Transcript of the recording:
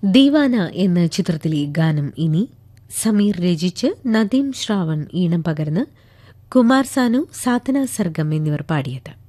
ദീവാന എന്ന ചിത്രത്തിലെ ഗാനം ഇനി സമീർ രചിച്ച് നദീം ശ്രാവൺ ഈണം പകർന്ന് കുമാർ സാനു സാധന സർഗം എന്നിവർ പാടിയത്.